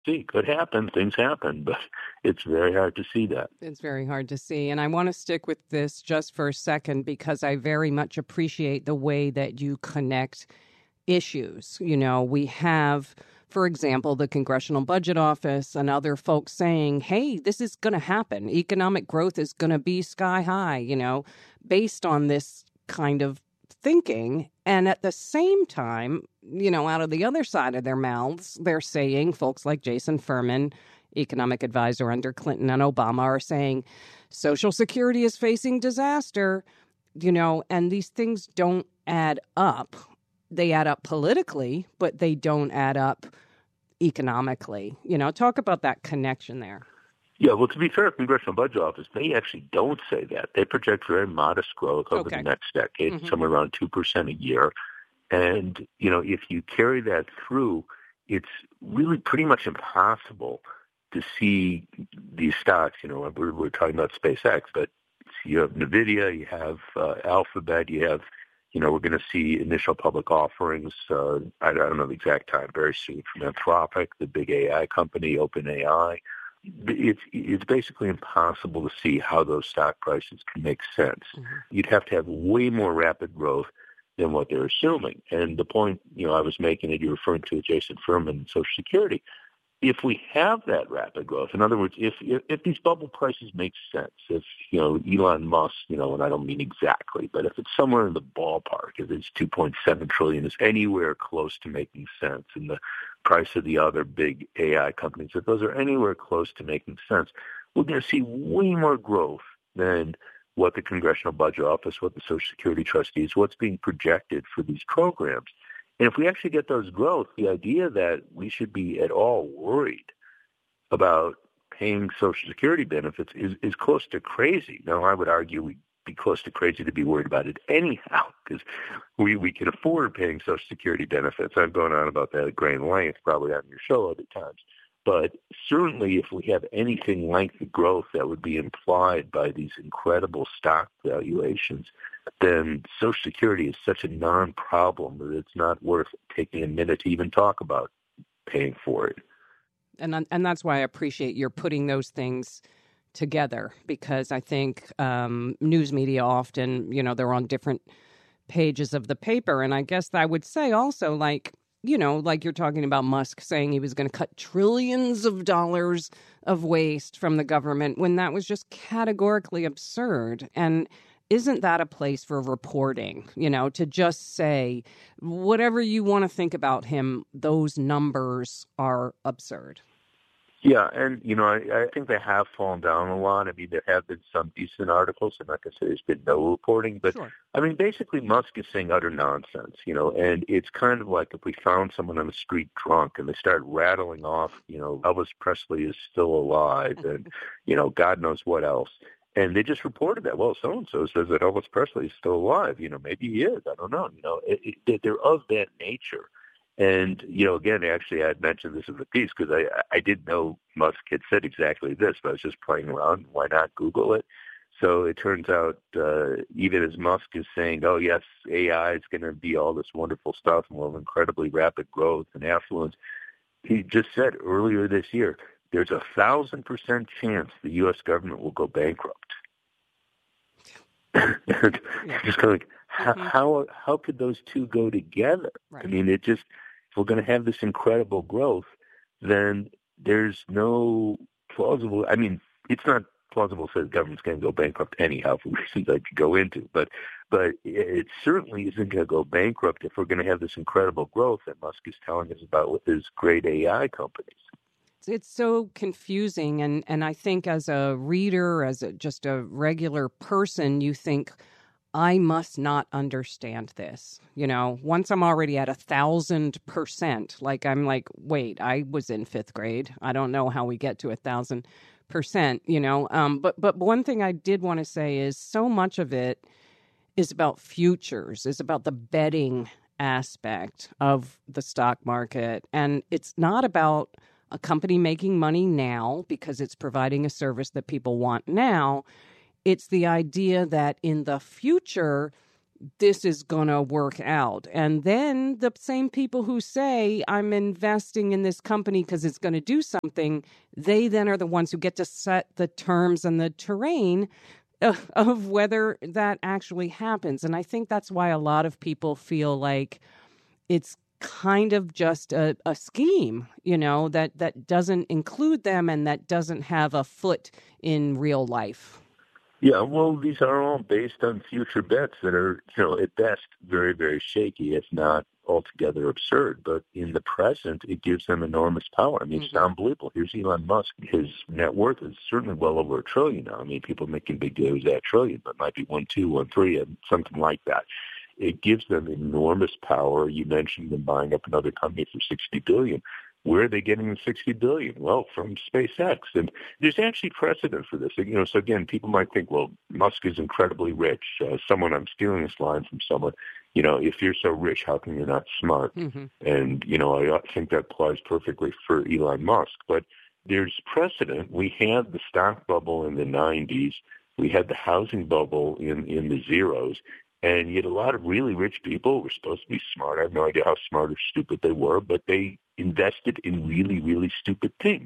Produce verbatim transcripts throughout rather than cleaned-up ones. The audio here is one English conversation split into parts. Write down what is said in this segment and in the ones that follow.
see. Could happen. Things happen, but it's very hard to see that. It's very hard to see. And I want to stick with this just for a second because I very much appreciate the way that you connect issues. You know, we have, for example, the Congressional Budget Office and other folks saying, hey, this is going to happen. Economic growth is going to be sky high, you know, based on this kind of thinking. And at the same time, you know, out of the other side of their mouths, they're saying, folks like Jason Furman, economic advisor under Clinton and Obama, are saying Social Security is facing disaster, you know, and these things don't add up. They add up politically, but they don't add up economically. You know, talk about that connection there. Yeah, well, to be fair, Congressional Budget Office, they actually don't say that. They project very modest growth over Okay. the next decade, Mm-hmm. somewhere around two percent a year. And, you know, if you carry that through, it's really pretty much impossible to see these stocks. You know, we're, we're talking about SpaceX, but you have NVIDIA, you have uh, Alphabet, you have, you know, we're going to see initial public offerings, uh, I, I don't know the exact time, very soon from Anthropic, the big A I company, OpenAI. It's it's basically impossible to see how those stock prices can make sense. Mm-hmm. You'd have to have way more rapid growth than what they're assuming. And the point, you know, I was making that you're referring to Jason Furman and Social Security. If we have that rapid growth, in other words, if, if if these bubble prices make sense, if, you know, Elon Musk, you know, and I don't mean exactly, but if it's somewhere in the ballpark, if it's two point seven trillion dollars is anywhere close to making sense, and the price of the other big A I companies, if those are anywhere close to making sense, we're going to see way more growth than what the Congressional Budget Office, what the Social Security trustees, what's being projected for these programs. And if we actually get those growth, the idea that we should be at all worried about paying Social Security benefits is, is close to crazy. Now, I would argue we'd be close to crazy to be worried about it anyhow, because we, we can afford paying Social Security benefits. I've gone on about that at great length, probably on your show other times. But certainly if we have anything like the growth that would be implied by these incredible stock valuations, then Social Security is such a non-problem that it's not worth taking a minute to even talk about paying for it. And and that's why I appreciate you're putting those things together, because I think um, news media often, you know, they're on different pages of the paper. And I guess I would say also, like, you know, like you're talking about Musk saying he was going to cut trillions of dollars of waste from the government when that was just categorically absurd. And isn't that a place for reporting, you know, to just say whatever you want to think about him, those numbers are absurd? Yeah, and, you know, I, I think they have fallen down a lot. I mean, there have been some decent articles, and like I said, there's been no reporting. But, Sure. I mean, basically Musk is saying utter nonsense, you know, and it's kind of like if we found someone on the street drunk and they start rattling off, you know, Elvis Presley is still alive and, you know, God knows what else. And they just reported that, well, so-and-so says that Elvis Presley is still alive. You know, maybe he is. I don't know. You know, it, it, they're of that nature. And, you know, again, actually, I had mentioned this in the piece because I, I didn't know Musk had said exactly this, but I was just playing around. Why not Google it? So it turns out uh, even as Musk is saying, oh, yes, A I is going to be all this wonderful stuff and will have incredibly rapid growth and affluence, he just said earlier this year, there's a thousand percent chance the U S government will go bankrupt. and Yeah. Just kind of like, how, Mm-hmm. how how could those two go together? Right. I mean, it just, if we're going to have this incredible growth, then there's no plausible, I mean, it's not plausible to say the government's going to go bankrupt anyhow for reasons I could go into, but but it certainly isn't going to go bankrupt if we're going to have this incredible growth that Musk is telling us about with his great A I companies. It's so confusing. And, and I think as a reader, as a, just a regular person, you think, I must not understand this. You know, once I'm already at a thousand percent, like I'm like, wait, I was in fifth grade. I don't know how we get to a thousand percent, you know. Um, but but one thing I did want to say is so much of it is about futures, is about the betting aspect of the stock market. And it's not about a company making money now because it's providing a service that people want now. It's the idea that in the future, this is going to work out. And then the same people who say, I'm investing in this company because it's going to do something, they then are the ones who get to set the terms and the terrain of, of whether that actually happens. And I think that's why a lot of people feel like it's kind of just a, a scheme, you know, that, that doesn't include them and that doesn't have a foot in real life. Yeah, well, these are all based on future bets that are, you know, at best very, very shaky, if not altogether absurd. But in the present, it gives them enormous power. I mean, mm-hmm. It's unbelievable. Here's Elon Musk. His net worth is certainly well over a trillion now. I mean, people making big deals at a trillion, but it might be one, two, one, three, and something like that. It gives them enormous power. You mentioned them buying up another company for sixty billion dollars. Where are they getting the sixty billion dollars? Well, from SpaceX. And there's actually precedent for this. You know, so again, people might think, well, Musk is incredibly rich. Uh, someone, I'm stealing this line from someone, you know, if you're so rich, how come you're not smart? Mm-hmm. And, you know, I think that applies perfectly for Elon Musk. But there's precedent. We had the stock bubble in the nineties. We had the housing bubble in, in the zeros. And yet a lot of really rich people were supposed to be smart. I have no idea how smart or stupid they were, but they invested in really, really stupid things.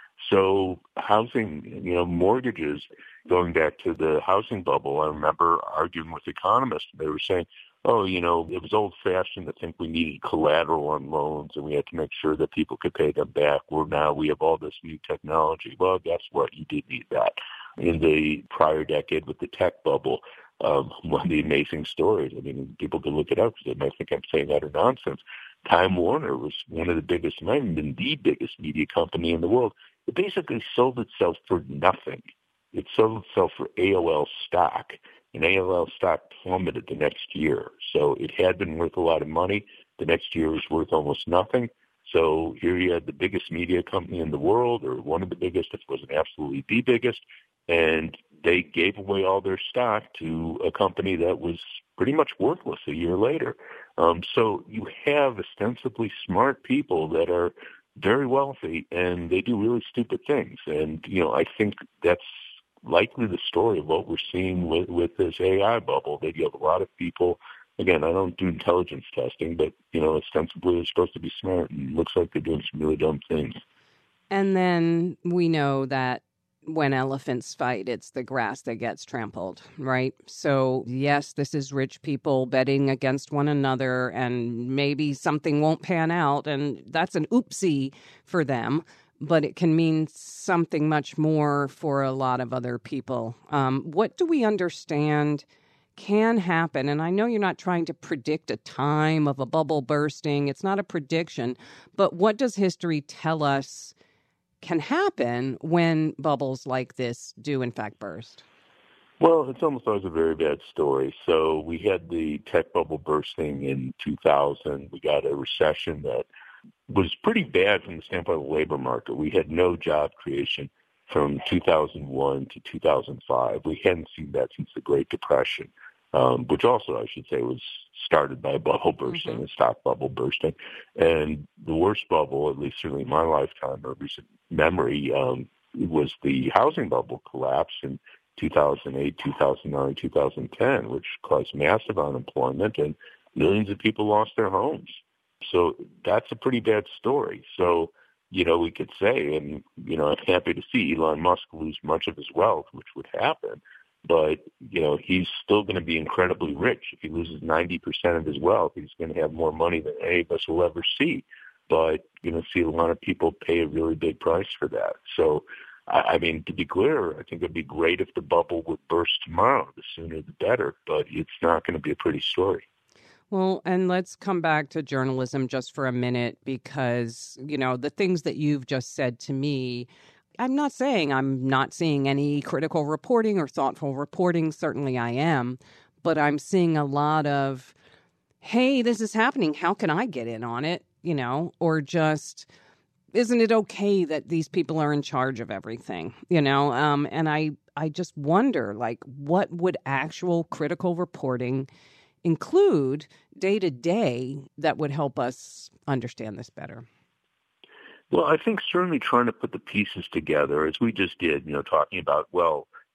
So housing, you know, mortgages, going back to the housing bubble, I remember arguing with economists. They were saying, oh, you know, it was old-fashioned to think we needed collateral on loans and we had to make sure that people could pay them back. Well, now we have all this new technology. Well, guess what? You did need that. In the prior decade with the tech bubble, Um, one of the amazing stories. I mean, people can look it up because they might think I'm saying utter nonsense. Time Warner was one of the biggest, might have been the biggest media company in the world. It basically sold itself for nothing. It sold itself for A O L stock, and A O L stock plummeted the next year. So it had been worth a lot of money. The next year was worth almost nothing. So here you had the biggest media company in the world, or one of the biggest, if it wasn't absolutely the biggest, and they gave away all their stock to a company that was pretty much worthless a year later. Um, so you have ostensibly smart people that are very wealthy, and they do really stupid things. And, you know, I think that's likely the story of what we're seeing with, with this A I bubble, that you have a lot of people. Again, I don't do intelligence testing, but, you know, ostensibly they're supposed to be smart, and it looks like they're doing some really dumb things. And then we know that when elephants fight, it's the grass that gets trampled, right? So, yes, this is rich people betting against one another, and maybe something won't pan out, and that's an oopsie for them, but it can mean something much more for a lot of other people. Um, what do we understand can happen? And I know you're not trying to predict a time of a bubble bursting. It's not a prediction, but what does history tell us can happen when bubbles like this do, in fact, burst? Well, it's almost always a very bad story. So we had the tech bubble bursting in two thousand. We got a recession that was pretty bad from the standpoint of the labor market. We had no job creation from two thousand one to two thousand five. We hadn't seen that since the Great Depression, um, which also, I should say, was started by a bubble bursting, mm-hmm. a stock bubble bursting. And the worst bubble, at least certainly in my lifetime or recent memory, um, was the housing bubble collapse in two thousand eight, two thousand nine, two thousand ten, which caused massive unemployment and millions of people lost their homes. So that's a pretty bad story. So, you know, we could say, and, you know, I'm happy to see Elon Musk lose much of his wealth, which would happen. But, you know, he's still going to be incredibly rich. If he loses ninety percent of his wealth, he's going to have more money than any of us will ever see. But, you know, see a lot of people pay a really big price for that. So, I mean, to be clear, I think it would be great if the bubble would burst tomorrow. The sooner the better. But it's not going to be a pretty story. Well, and let's come back to journalism just for a minute, because, you know, the things that you've just said to me, I'm not saying I'm not seeing any critical reporting or thoughtful reporting. Certainly I am. But I'm seeing a lot of, hey, this is happening. How can I get in on it? You know, or just, isn't it okay that these people are in charge of everything? You know, um, and I, I just wonder, like, what would actual critical reporting include day to day that would help us understand this better? Well, I think certainly trying to put the pieces together, as we just did, you know, talking about, well,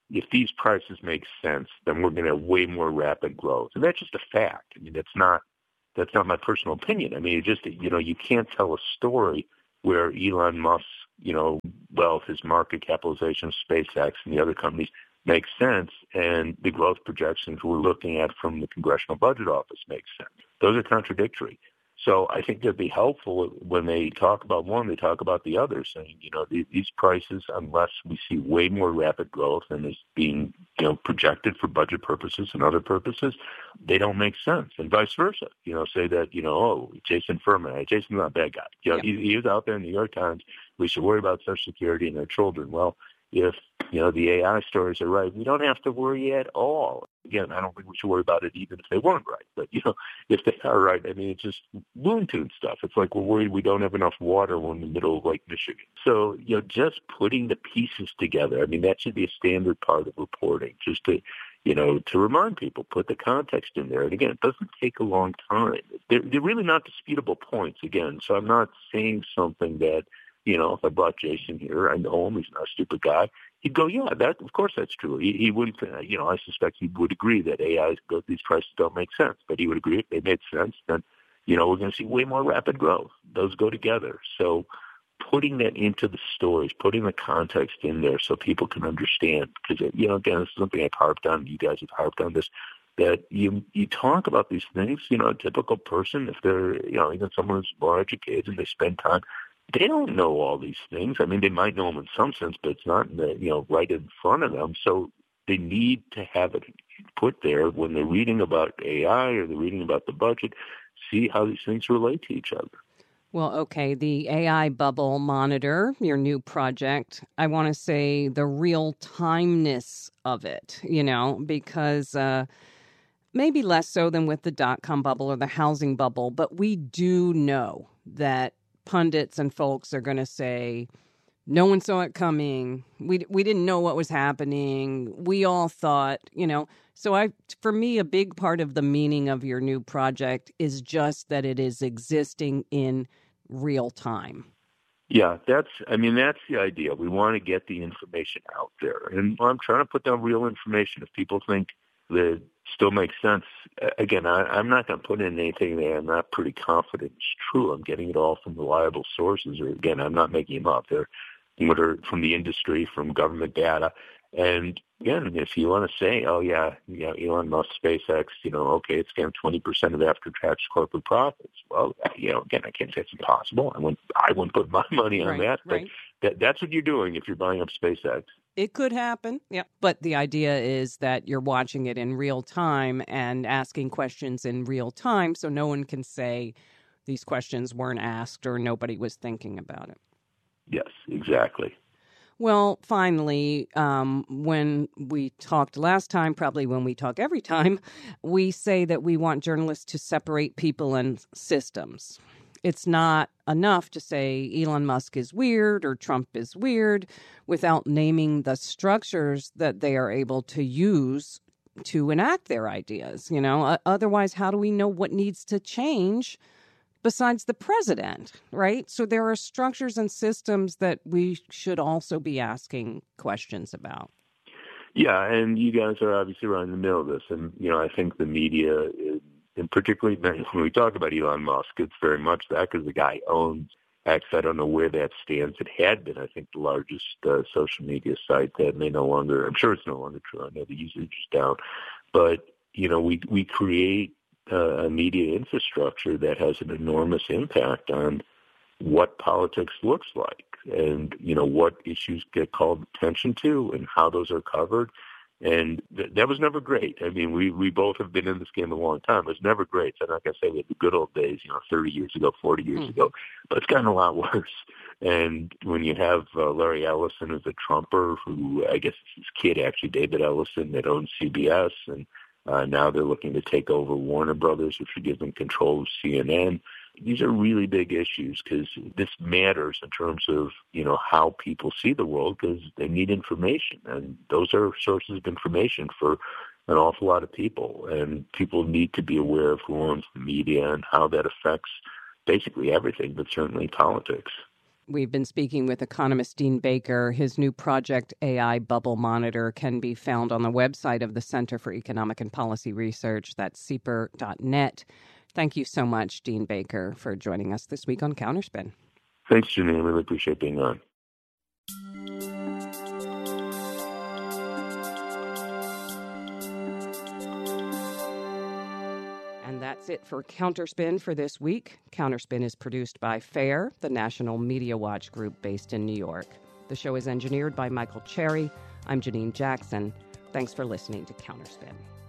if these prices make sense, then we're going to have way more rapid growth. And that's just a fact. I mean, that's not that's not my personal opinion. I mean, it just, you know, you can't tell a story where Elon Musk's, you know, wealth, his market capitalization, SpaceX, and the other companies make sense, and the growth projections we're looking at from the Congressional Budget Office make sense. Those are contradictory. So I think it'd be helpful when they talk about one, they talk about the other, saying, you know, these prices, unless we see way more rapid growth than is being, you know, projected for budget purposes and other purposes, they don't make sense, and vice versa. You know, say that, you know, oh, Jason Furman, Jason's not a bad guy. You know, yeah. he, he was out there in the New York Times. We should worry about Social Security and their children. Well, if, you know, the A I stories are right, we don't have to worry at all. Again, I don't think we should worry about it even if they weren't right. But, you know, if they are right, I mean, it's just Looney Tunes stuff. It's like we're worried we don't have enough water when we're in the middle of Lake Michigan. So, you know, just putting the pieces together, I mean, that should be a standard part of reporting, just to, you know, to remind people, put the context in there. And again, it doesn't take a long time. They're, they're really not disputable points, again. So I'm not saying something that, you know, if I brought Jason here, I know him, he's not a stupid guy, he'd go, yeah, that of course that's true. He, he wouldn't, uh, you know, I suspect he would agree that A I, these prices don't make sense, but he would agree if they made sense, then, you know, we're going to see way more rapid growth. Those go together. So putting that into the stories, putting the context in there so people can understand, because, you know, again, this is something I've harped on, you guys have harped on this, that you you talk about these things, you know, a typical person, if they're, you know, even someone who's more educated and they spend time, they don't know all these things. I mean, they might know them in some sense, but it's not, in the, you know, right in front of them. So they need to have it put there when they're reading about A I or they're reading about the budget, see how these things relate to each other. Well, okay, the A I Bubble Monitor, your new project, I want to say the real-timeness of it, you know, because uh, maybe less so than with the dot-com bubble or the housing bubble, but we do know that pundits and folks are going to say, no one saw it coming. We we didn't know what was happening. We all thought, you know. So I, for me, a big part of the meaning of your new project is just that it is existing in real time. Yeah, that's, I mean, that's the idea. We want to get the information out there. And I'm trying to put down real information. If people think that still makes sense, again, I, I'm not going to put in anything that I'm not pretty confident is true. I'm getting it all from reliable sources. Or again, I'm not making them up. They're from the industry, from government data. And again, if you want to say, oh, yeah, yeah, Elon Musk, SpaceX, you know, okay, it's getting twenty percent of after-tax corporate profits. Well, you know, again, I can't say it's impossible. I wouldn't, I wouldn't put my money on right, that. But right. that, that's what you're doing if you're buying up SpaceX. It could happen, yeah. But the idea is that you're watching it in real time and asking questions in real time, so no one can say these questions weren't asked or nobody was thinking about it. Yes, exactly. Well, finally, um, when we talked last time, probably when we talk every time, we say that we want journalists to separate people and systems. It's not enough to say Elon Musk is weird or Trump is weird without naming the structures that they are able to use to enact their ideas. You know, otherwise, how do we know what needs to change besides the president, right? So there are structures and systems that we should also be asking questions about. Yeah, and you guys are obviously right in the middle of this. And, you know, I think the media, is, and particularly when we talk about Elon Musk, it's very much that because the guy owns X. I don't know where that stands. It had been, I think, the largest uh, social media site that may no longer, I'm sure it's no longer true. I know the usage is down. But, you know, we we create Uh, a media infrastructure that has an enormous impact on what politics looks like and, you know, what issues get called attention to and how those are covered. And th- that was never great. I mean, we, we both have been in this game a long time. It was never great. So I'm not going to say we had the good old days, you know, thirty years ago, forty years mm. ago, but it's gotten a lot worse. And when you have uh, Larry Ellison as a Trumper, who I guess it's his kid, actually, David Ellison, that owns C B S, and Uh, now they're looking to take over Warner Brothers, which would give them control of C N N. These are really big issues because this matters in terms of, you know, how people see the world because they need information. And those are sources of information for an awful lot of people. And people need to be aware of who owns the media and how that affects basically everything, but certainly politics. We've been speaking with economist Dean Baker. His new project, A I Bubble Monitor, can be found on the website of the Center for Economic and Policy Research. That's C E P R dot net. Thank you so much, Dean Baker, for joining us this week on Counterspin. Thanks, Janine. I really appreciate being on. And that's it for Counterspin for this week. Counterspin is produced by FAIR, the National Media Watch group based in New York. The show is engineered by Michael Cherry. I'm Janine Jackson. Thanks for listening to Counterspin.